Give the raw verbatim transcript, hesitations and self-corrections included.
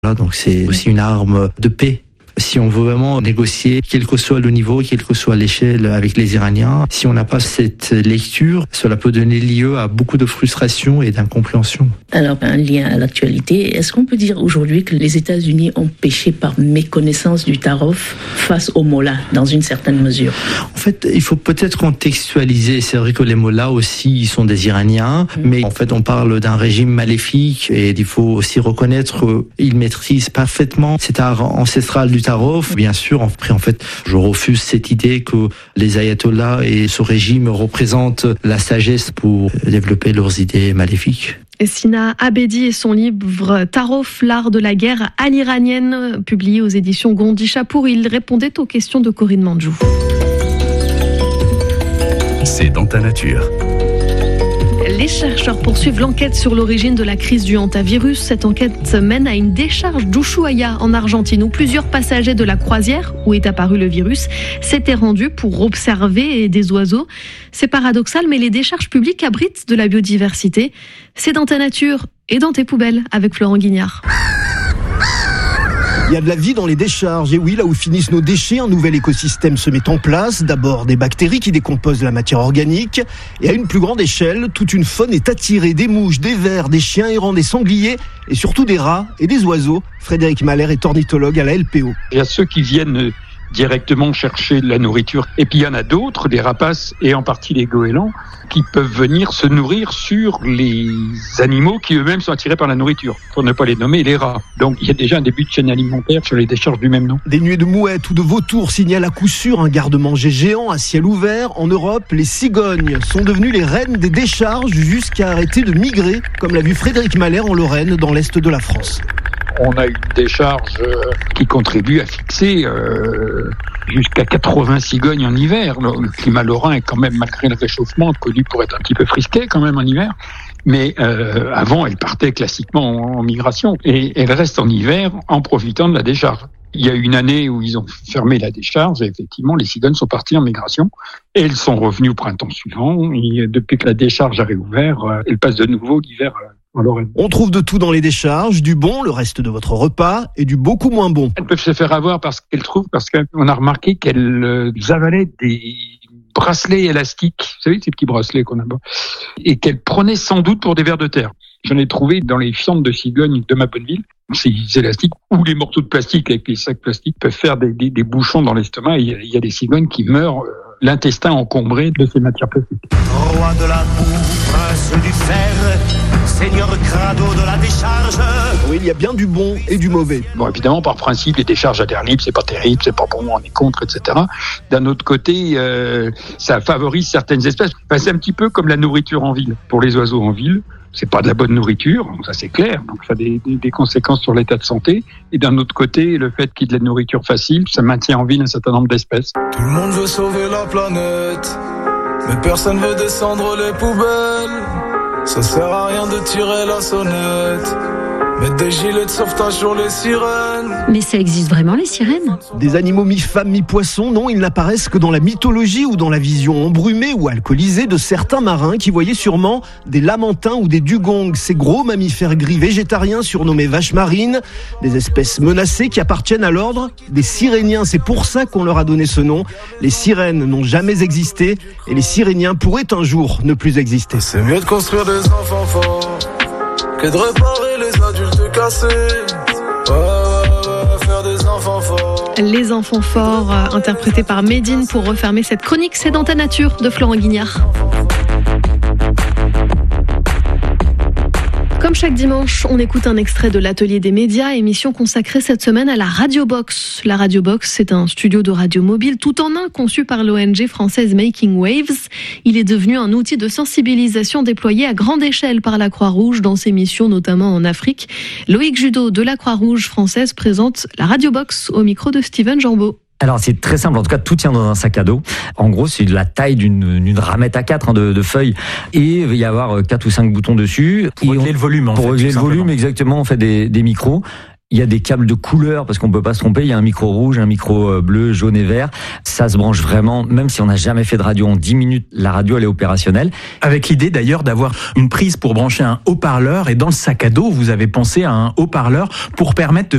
Là, donc c'est aussi une arme de paix. Si on veut vraiment négocier, quel que soit le niveau, quelle que soit l'échelle avec les Iraniens, si on n'a pas cette lecture, cela peut donner lieu à beaucoup de frustration et d'incompréhension. Alors, un lien à l'actualité, est-ce qu'on peut dire aujourd'hui que les États-Unis ont péché par méconnaissance du Tarof face aux mollahs, dans une certaine mesure? En fait, il faut peut-être contextualiser. C'est vrai que les mollahs aussi, ils sont des Iraniens, mmh. mais en fait, on parle d'un régime maléfique et il faut aussi reconnaître qu'ils maîtrisent parfaitement cet art ancestral du Tarof. Bien sûr, après, en fait, je refuse cette idée que les ayatollahs et ce régime représentent la sagesse pour développer leurs idées maléfiques. Sina Abedi et son livre Tarof, l'art de la guerre à l'iranienne, publié aux éditions Gondi Chapour. Il répondait aux questions de Corinne Mandjou. C'est dans ta nature. Les chercheurs poursuivent l'enquête sur l'origine de la crise du hantavirus. Cette enquête mène à une décharge d'Ushuaia en Argentine où plusieurs passagers de la croisière où est apparu le virus s'étaient rendus pour observer des oiseaux. C'est paradoxal, mais les décharges publiques abritent de la biodiversité. C'est dans ta nature et dans tes poubelles avec Florent Guignard. Il y a de la vie dans les décharges, et oui, là où finissent nos déchets, un nouvel écosystème se met en place. D'abord des bactéries qui décomposent la matière organique, et à une plus grande échelle, toute une faune est attirée, des mouches, des vers, des chiens errants, des sangliers, et surtout des rats et des oiseaux. Frédéric Mahler est ornithologue à la L P O. Il y a ceux qui viennent directement chercher la nourriture, et puis il y en a d'autres, des rapaces, et en partie les goélands, qui peuvent venir se nourrir sur les animaux qui eux-mêmes sont attirés par la nourriture, pour ne pas les nommer les rats. Donc il y a déjà un début de chaîne alimentaire sur les décharges du même nom. Des nuées de mouettes ou de vautours signalent à coup sûr un garde-manger géant à ciel ouvert. En Europe, les cigognes sont devenues les reines des décharges jusqu'à arrêter de migrer, comme l'a vu Frédéric Mahler en Lorraine, dans l'est de la France. On a une décharge qui contribue à fixer euh, jusqu'à quatre-vingts cigognes en hiver. Le climat lorrain est quand même, malgré le réchauffement, connu pour être un petit peu frisquet quand même en hiver. Mais euh, avant, elle partait classiquement en, en migration. Et elle reste en hiver en profitant de la décharge. Il y a une année où ils ont fermé la décharge et effectivement, les cigognes sont parties en migration. Et elles sont revenues au printemps suivant. Et depuis que la décharge a réouvert, elles passent de nouveau l'hiver en Lorraine. On trouve de tout dans les décharges, du bon, le reste de votre repas, et du beaucoup moins bon. Elles peuvent se faire avoir parce qu'elles trouvent, parce qu'on a remarqué qu'elles avalaient des bracelets élastiques, vous savez, ces petits bracelets qu'on a, et qu'elles prenaient sans doute pour des vers de terre. J'en ai trouvé dans les fientes de cigognes de ma bonne ville. Ces élastiques ou les morceaux de plastique avec les sacs plastiques peuvent faire des, des, des bouchons dans l'estomac. Il y, a, il y a des cigognes qui meurent, euh, l'intestin encombré de ces matières plastiques. Roi de la boue, prince du fer, seigneur crado de la décharge. Oui, il y a bien du bon et du mauvais. Bon, évidemment, par principe, les décharges à terre libre, c'est pas terrible, c'est pas bon, on est contre, et cetera. D'un autre côté, euh, ça favorise certaines espèces. Enfin, c'est un petit peu comme la nourriture en ville. Pour les oiseaux en ville, c'est pas de la bonne nourriture, ça c'est clair, donc ça a des, des, des conséquences sur l'état de santé. Et d'un autre côté, le fait qu'il y ait de la nourriture facile, ça maintient en vie un certain nombre d'espèces. Tout le monde veut sauver la planète, mais personne veut descendre les poubelles. Ça sert à rien de tirer la sonnette, mettre des gilets de sauvetage sur les sirènes. Mais ça existe vraiment, les sirènes? Des animaux mi-femmes, mi-poissons, non, ils n'apparaissent que dans la mythologie ou dans la vision embrumée ou alcoolisée de certains marins qui voyaient sûrement des lamantins ou des dugongs, ces gros mammifères gris végétariens surnommés vaches marines, des espèces menacées qui appartiennent à l'ordre des siréniens. C'est pour ça qu'on leur a donné ce nom. Les sirènes n'ont jamais existé et les siréniens pourraient un jour ne plus exister. C'est mieux de construire des enfants forts que de réparer les adultes cassés. Ouais, ouais, ouais, faire des enfants forts. Les enfants forts, euh, interprétés par Médine pour refermer cette chronique. C'est dans ta nature de Florent Guignard. Comme chaque dimanche, on écoute un extrait de l'Atelier des médias, émission consacrée cette semaine à la Radio Box. La Radio Box, c'est un studio de radio mobile tout en un conçu par l'O N G française Making Waves. Il est devenu un outil de sensibilisation déployé à grande échelle par la Croix-Rouge dans ses missions, notamment en Afrique. Loïc Judeau de la Croix-Rouge française présente la Radio Box au micro de Steven Jambeau. Alors c'est très simple, en tout cas tout tient dans un sac à dos. En gros c'est de la taille d'une, d'une ramette à quatre hein, de, de feuilles et il va y avoir quatre ou cinq boutons dessus. Pour régler le volume en Pour fait, régler le volume exactement, on fait des, des micros. Il y a des câbles de couleur parce qu'on peut pas se tromper. Il y a un micro rouge, un micro bleu, jaune et vert. Ça se branche vraiment, même si on n'a jamais fait de radio, en dix minutes, la radio elle est opérationnelle. Avec l'idée d'ailleurs d'avoir une prise pour brancher un haut-parleur, et dans le sac à dos, vous avez pensé à un haut-parleur pour permettre de